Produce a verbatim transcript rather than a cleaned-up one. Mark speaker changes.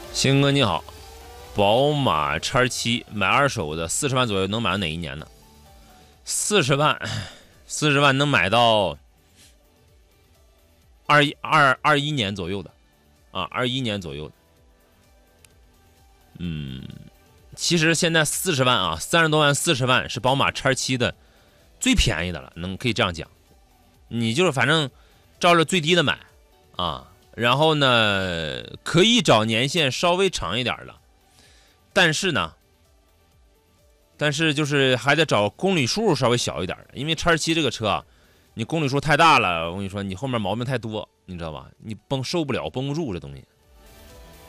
Speaker 1: 星哥你好，宝马 X 七 买二手的四十万左右能买到哪一年呢？四十万，四十万能买到二一二二一年左右的，啊，二一年左右的。嗯，其实现在四十万啊，三十多万四十万是宝马 X 七 的最便宜的了，能可以这样讲。你就是反正照着最低的买啊。然后呢，可以找年限稍微长一点的，但是呢，但是就是还得找公里数稍微小一点的，因为 X 七 这个车啊，你公里数太大了，我跟你说，你后面毛病太多，你知道吧？你绷受不了，绷不住这东西。